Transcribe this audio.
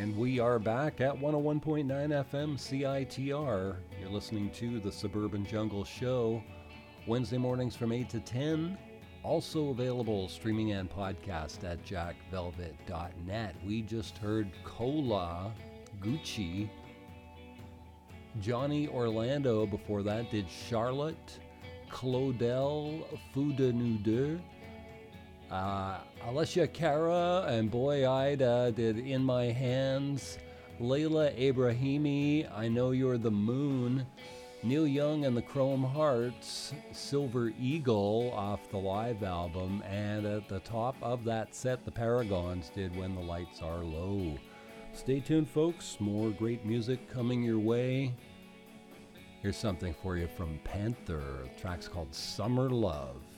And we are back at 101.9 FM CITR. You're listening to the Suburban Jungle Show, Wednesday mornings from 8 to 10. Also available streaming and podcast at jackvelvet.net. We just heard Cola, Gucci, Johnny Orlando. Before that did Charlotte, Claudel, Fou de Nous Deux. Alessia Cara and Boy Ida did In My Hands. Layla Ibrahimi, I Know You're the Moon. Neil Young and the Chrome Hearts, Silver Eagle off the live album. And at the top of that set, the Paragons did When the Lights Are Low. Stay tuned, folks. More great music coming your way. Here's something for you from Panther. The track's called Summer Love.